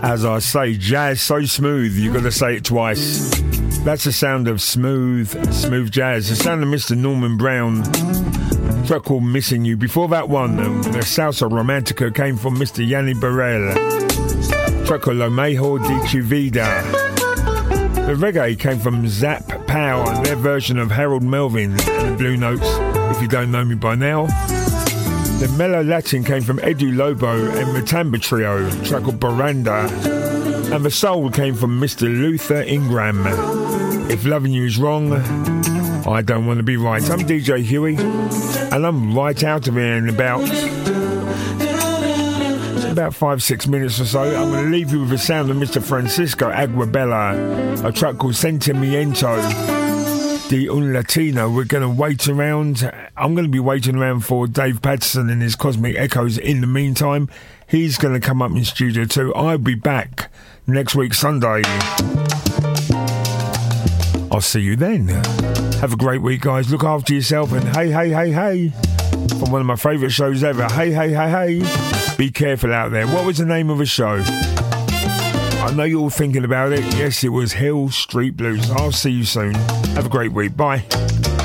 As I say, jazz so smooth, you got to say it twice. That's the sound of smooth jazz. The sound of Mr. Norman Brown. Track called Missing You. Before that one, the Salsa Romantica came from Mr. Yanni Burrell. Track called Lo Mejor de Tu Vida. The reggae came from Zap Power and their version of Harold Melvin and the Blue Notes, if you don't know me by now. The mellow Latin came from Edu Lobo and Matamba Trio, track called Baranda. And the soul came from Mr. Luther Ingram. If loving you is wrong, I don't want to be right. I'm DJ Huey, and I'm right out of here in about 5-6 minutes or so. I'm going to leave you with the sound of Mr. Francisco Aguabella, a track called Sentimiento de un Latino. We're going to wait around. I'm going to be waiting around for Dave Patterson and his Cosmic Echoes. In the meantime, he's going to come up in studio too. I'll be back next week, Sunday. I'll see you then. Have a great week, guys. Look after yourself. And hey, hey, hey, hey. From one of my favourite shows ever. Hey, hey, hey, hey. Be careful out there. What was the name of the show? I know you're all thinking about it. Yes, it was Hill Street Blues. I'll see you soon. Have a great week. Bye.